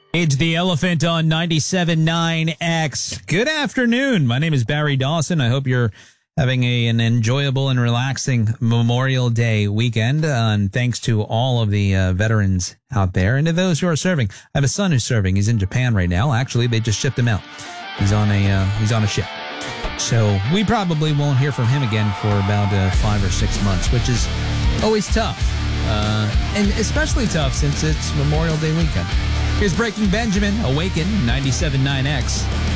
It's the Elephant on 97.9X. Good afternoon. My name is Barry Dawson. I hope you're having an enjoyable and relaxing Memorial Day weekend. And thanks to all of the veterans out there and to those who are serving. I have a son who's serving. He's in Japan right now. Actually, they just shipped him out. He's on a ship. So we probably won't hear from him again for about 5 or 6 months, which is always tough. And especially tough since it's Memorial Day weekend. Here's Breaking Benjamin, Awaken, 97.9X.